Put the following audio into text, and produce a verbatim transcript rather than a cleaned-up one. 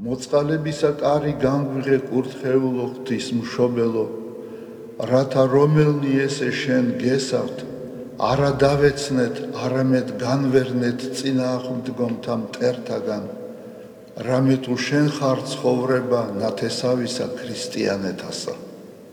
მოწყალებისა კარი განგვიღე კურთხეულო ღვთის მშობელო, რათა რომელნი ესე შენ გესავთ, არა დავეცნეთ, არამედ განვერნეთ წინააღმდგომთა მტერთაგან, რამე თუ შენ ხარ ცხოვრება ნათესავისა ქრისტიანეთასა.